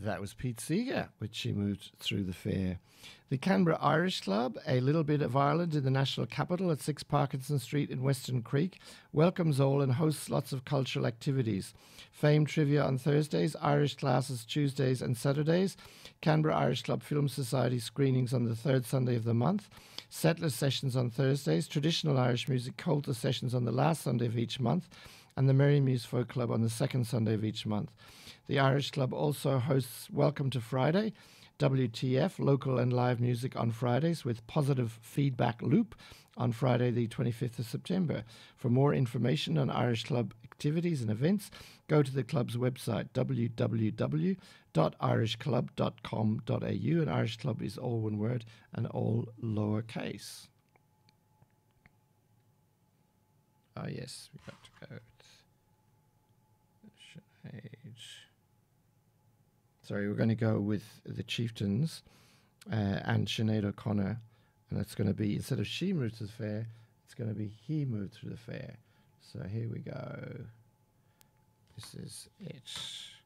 That was Pete Seeger, which she moved through the fair. The Canberra Irish Club, a little bit of Ireland in the national capital at 6 Parkinson Street in Western Creek, welcomes all and hosts lots of cultural activities. Fame trivia on Thursdays, Irish classes Tuesdays and Saturdays, Canberra Irish Club Film Society screenings on the third Sunday of the month, Settlers sessions on Thursdays, traditional Irish music Colta sessions on the last Sunday of each month, and the Merry Muse Folk Club on the second Sunday of each month. The Irish Club also hosts Welcome to Friday, WTF, local and live music on Fridays with Positive Feedback Loop on Friday the 25th of September. For more information on Irish Club activities and events, go to the club's website, www.irishclub.com.au, and Irish Club is all one word and all lowercase. Oh yes, we got to go. Sorry, we're going to go with the Chieftains and Sinead O'Connor, and it's going to be, instead of she moved to the fair, it's going to be he moved through the fair. So here we go. This is it.